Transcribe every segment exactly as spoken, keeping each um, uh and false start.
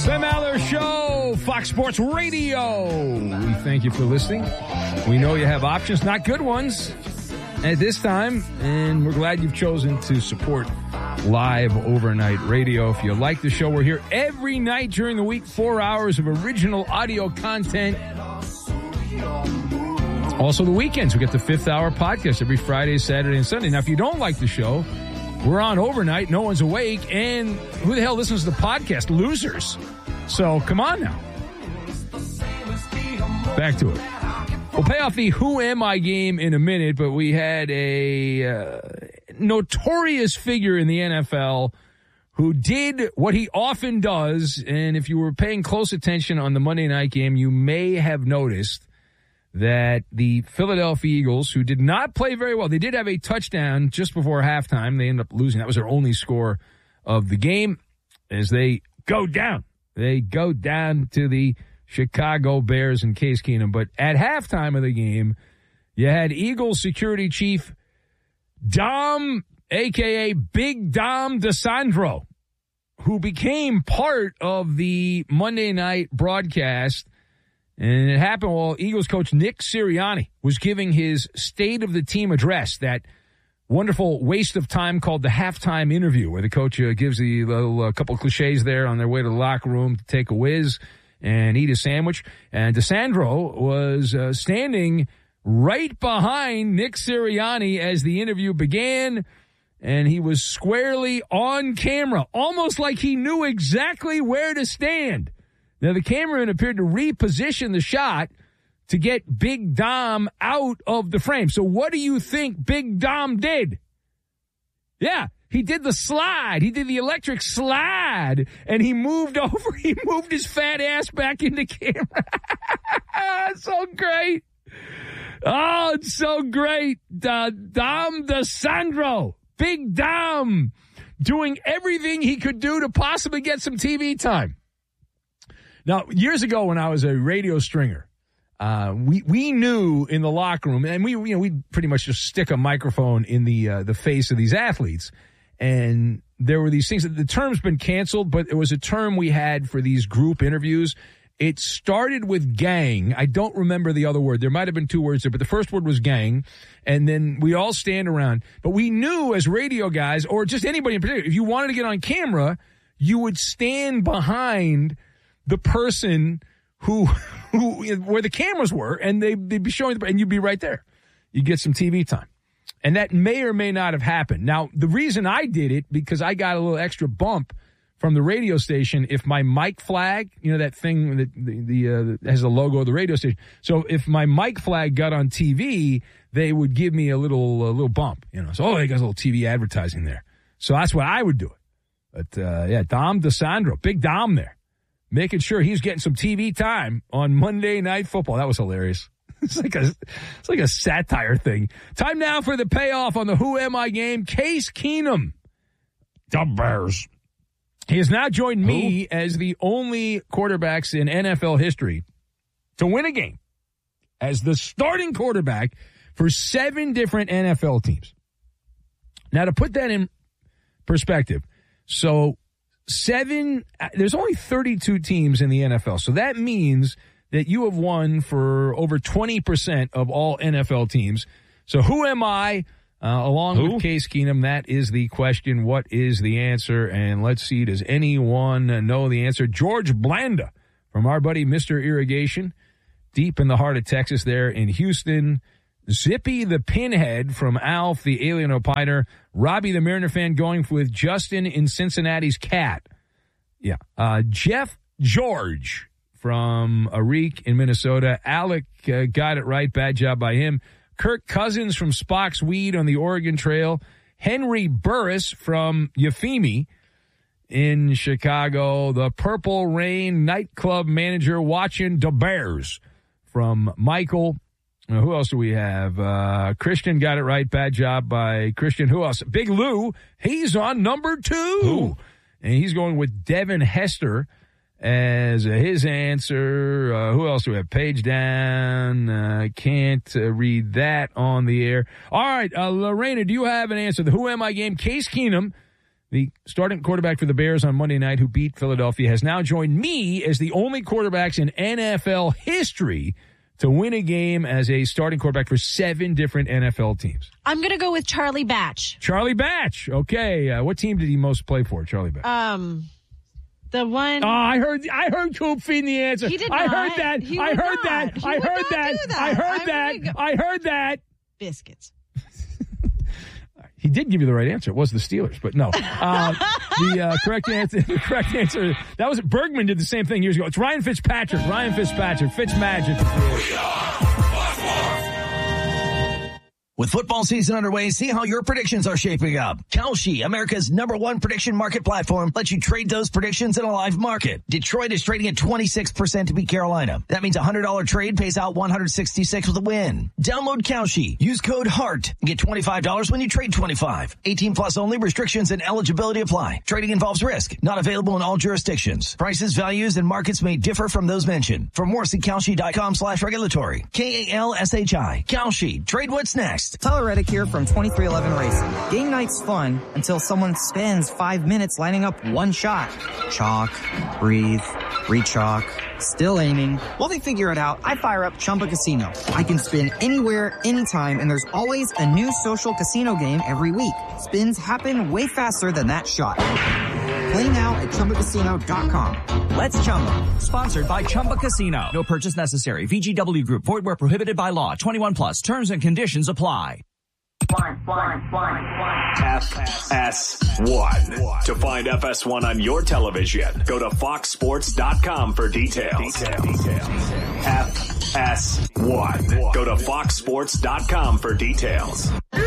Ben Maller Show, Fox Sports Radio. We thank you for listening. We know you have options, not good ones at this time, and we're glad you've chosen to support live overnight radio. If you like the show, we're here every night during the week, four hours of original audio content. Also the weekends, we get the fifth hour podcast every Friday, Saturday, and Sunday. Now, if you don't like the show, we're on overnight, no one's awake, and who the hell listens to the podcast? Losers. So, come on now. Back to it. We'll pay off the Who Am I game in a minute, but we had a uh, notorious figure in the N F L who did what he often does, and if you were paying close attention on the Monday night game, you may have noticed that the Philadelphia Eagles, who did not play very well, they did have a touchdown just before halftime. They ended up losing. That was their only score of the game as they go down. They go down to the Chicago Bears and Case Keenum. But at halftime of the game, you had Eagles security chief Dom, a k a. Big Dom DeSandro, who became part of the Monday night broadcast. And it happened while Eagles coach Nick Sirianni was giving his State of the Team address, that wonderful waste of time called the halftime interview, where the coach uh, gives the little uh, couple cliches there on their way to the locker room to take a whiz and eat a sandwich. And DeSandro was uh, standing right behind Nick Sirianni as the interview began, and he was squarely on camera, almost like he knew exactly where to stand. Now, the cameraman appeared to reposition the shot to get Big Dom out of the frame. So what do you think Big Dom did? Yeah, he did the slide. He did the electric slide, and he moved over. He moved his fat ass back into camera. So great. Oh, it's so great. Uh, Dom DeSandro, Big Dom, doing everything he could do to possibly get some T V time. Now, years ago when I was a radio stringer, uh, we we knew in the locker room, and we you know we'd pretty much just stick a microphone in the uh, the face of these athletes, and there were these things that the term's been canceled, but it was a term we had for these group interviews. It started with gang. I don't remember the other word. There might have been two words there, but the first word was gang, and then we all stand around. But we knew as radio guys, or just anybody in particular, if you wanted to get on camera, you would stand behind the person who, who, where the cameras were, and they, they'd be showing, the, and you'd be right there. You get some T V time. And that may or may not have happened. Now, the reason I did it, because I got a little extra bump from the radio station if my mic flag, you know, that thing that the, the uh, that has the logo of the radio station. So if my mic flag got on T V, they would give me a little, a little bump, you know. So, oh, they got a little T V advertising there. So that's what I would do it. But, uh, yeah, Dom DeSandro, Big Dom there, making sure he's getting some T V time on Monday Night Football. That was hilarious. It's like a, it's like a satire thing. Time now for the payoff on the Who Am I game. Case Keenum, the Bears. He has now joined me Who? as the only quarterbacks in N F L history to win a game as the starting quarterback for seven different N F L teams. Now, to put that in perspective, so Seven, there's only thirty-two teams in the N F L. So that means that you have won for over twenty percent of all N F L teams. So who am I, uh, along who? with Case Keenum? That is the question. What is the answer? And let's see, does anyone know the answer? George Blanda from our buddy Mister Irrigation, deep in the heart of Texas there in Houston. Zippy the Pinhead from Alf, the Alien Opiner. Robbie the Mariner fan going with Justin in Cincinnati's Cat. Yeah. Uh, Jeff George from Arik in Minnesota. Alec uh, got it right. Bad job by him. Kirk Cousins from Spock's Weed on the Oregon Trail. Henry Burris from Euphemie in Chicago. The Purple Rain nightclub manager watching the Bears from Michael. Uh, who else do we have? Uh, Christian got it right. Bad job by Christian. Who else? Big Lou. He's on number two. Who? And he's going with Devin Hester as uh, his answer. Uh, who else do we have? Page down. Uh, can't uh, read that on the air. All right, uh, Lorena, do you have an answer? The Who Am I game. Case Keenum, the starting quarterback for the Bears on Monday night who beat Philadelphia, has now joined me as the only quarterbacks in N F L history to win a game as a starting quarterback for seven different N F L teams. I'm going to go with Charlie Batch. Charlie Batch. Okay. Uh, what team did he most play for, Charlie Batch? Um, the one. Oh, I heard I heard Coop feeding the answer. He did I not. heard that. He I would heard not. that. He I would heard not that. do that. I heard I'm that. gonna go- I heard that. Biscuits. He did give you the right answer. It was the Steelers, but no. Uh, the uh, correct answer, the correct answer, that was Bergman did the same thing years ago. It's Ryan Fitzpatrick. Ryan Fitzpatrick. Fitzmagic. With football season underway, see how your predictions are shaping up. Kalshi, America's number one prediction market platform, lets you trade those predictions in a live market. Detroit is trading at twenty-six percent to beat Carolina. That means a one hundred dollars trade pays out one hundred sixty-six with a win. Download Kalshi. Use code HEART and get twenty-five dollars when you trade twenty-five. eighteen plus only. Restrictions and eligibility apply. Trading involves risk. Not available in all jurisdictions. Prices, values, and markets may differ from those mentioned. For more, see Kalshi.com slash regulatory. K A L S H I. Kalshi. Trade what's next. Tyler Reddick here from twenty-three eleven Racing. Game night's fun until someone spends five minutes lining up one shot. Chalk, breathe, re-chalk, still aiming. While they figure it out, I fire up Chumba Casino. I can spin anywhere, anytime, and there's always a new social casino game every week. Spins happen way faster than that shot. Play now at Chumba Casino dot com. Let's Chumba. Sponsored by Chumba Casino. No purchase necessary. V G W Group. Void where prohibited by law. twenty-one plus. Terms and conditions apply. F S one. To find F S one on your television, go to fox sports dot com for details. F S one. Go to fox sports dot com for details.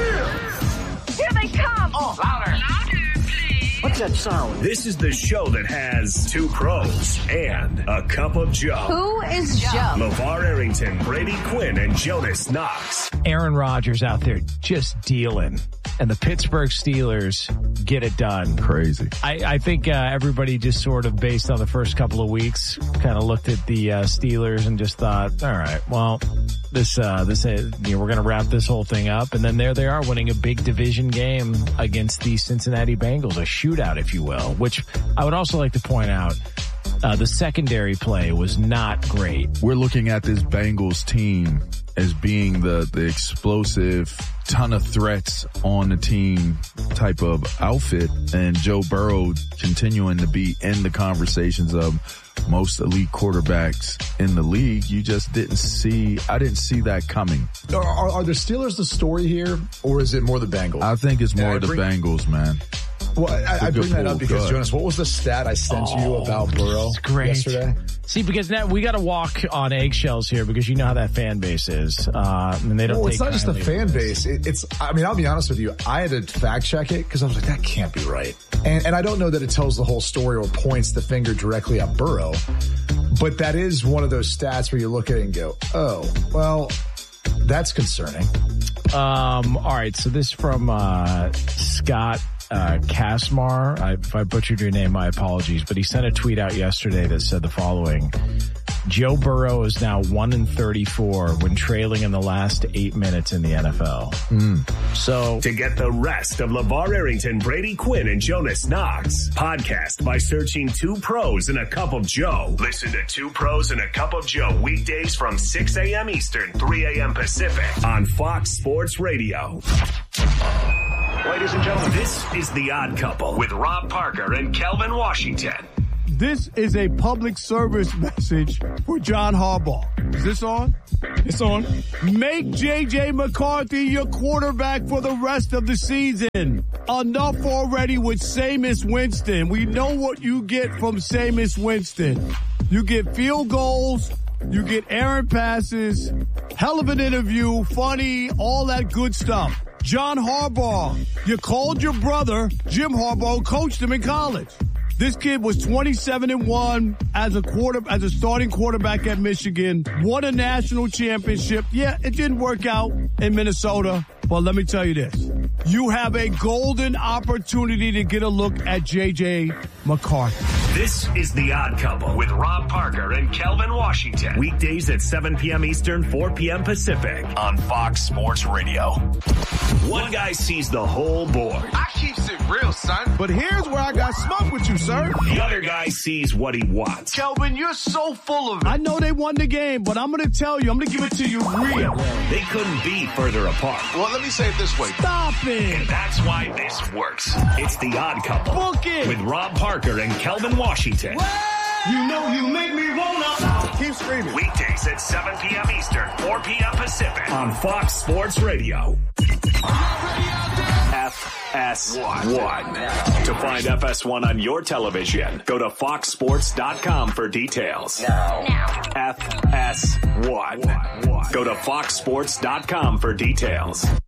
Here they come! Oh, louder! Louder, please! What's that sound? This is the show that has two pros and a cup of Joe. Who is Joe? LeVar Arrington, Brady Quinn, and Jonas Knox. Aaron Rodgers out there just dealing, and the Pittsburgh Steelers get it done. Crazy. I, I think uh, everybody just sort of, based on the first couple of weeks, kind of looked at the uh, Steelers and just thought, all right, well, this, uh, this, uh, you know, we're going to wrap this whole thing up. And then there they are winning a big division game against the Cincinnati Bengals, a shootout, if you will, which I would also like to point out. Uh, the secondary play was not great. We're looking at this Bengals team as being the, the explosive, ton of threats on the team type of outfit, and Joe Burrow continuing to be in the conversations of most elite quarterbacks in the league. You just didn't see, I didn't see that coming. Are, are, are the Steelers the story here, or is it more the Bengals? I think it's more yeah, the bring, Bengals, man. Well, I, I bring that up because, Jonas, what was the stat I sent oh, to you about Burrow yesterday? See, because now we got to walk on eggshells here because you know how that fan base is. Uh, and they don't well, take it's not just the fan this. base. It, it's, I mean, I'll be honest with you. I had to fact check it because I was like, that can't be right. And, and I don't know that it tells the whole story or points the finger directly at Burrow, but that is one of those stats where you look at it and go, oh, well, that's concerning. Um, all right. So this from, uh, Scott Uh, Kasmar. I, if I butchered your name, my apologies, but he sent a tweet out yesterday that said the following: Joe Burrow is now one and thirty-four when trailing in the last eight minutes in the N F L. Mm. So to get the rest of LeVar Arrington, Brady Quinn, and Jonas Knox, podcast by searching Two Pros and a Cup of Joe. Listen to Two Pros and a Cup of Joe weekdays from six a.m. Eastern, three a.m. Pacific on Fox Sports Radio. Ladies and gentlemen, this is The Odd Couple with Rob Parker and Kelvin Washington. This is a public service message for John Harbaugh. Is this on? It's on. Make J J McCarthy your quarterback for the rest of the season. Enough already with Jameis Winston. We know what you get from Jameis Winston. You get field goals. You get errant passes. Hell of an interview. Funny. All that good stuff. John Harbaugh, you called your brother, Jim Harbaugh, coached him in college. This kid was twenty-seven and one as a quarter, as a starting quarterback at Michigan, won a national championship. Yeah, it didn't work out in Minnesota, but let me tell you this. You have a golden opportunity to get a look at J J McCarthy. This is The Odd Couple with Rob Parker and Kelvin Washington. Weekdays at seven p.m. Eastern, four p.m. Pacific on Fox Sports Radio. One guy sees the whole board. I keeps it real, son. But here's where I got smoked with you, sir. The other guy sees what he wants. Kelvin, you're so full of it. I know they won the game, but I'm going to tell you, I'm going to give it to you real. They couldn't be further apart. Well, let me say it this way. Stop it. And that's why this works. It's The Odd Couple. Book it. With Rob Parker and Kelvin Washington. You know you make me wanna. Keep screaming. Weekdays at seven p.m. Eastern, four p.m. Pacific on Fox Sports Radio. F S one. To find F S one on your television, go to fox sports dot com for details. Now. F S one. Go to fox sports dot com for details.